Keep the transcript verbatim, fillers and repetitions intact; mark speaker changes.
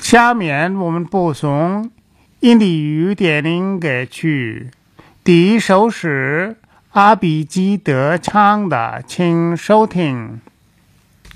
Speaker 1: 下面我们播送印地语电影歌曲，第一首是阿比基德唱的，请收听。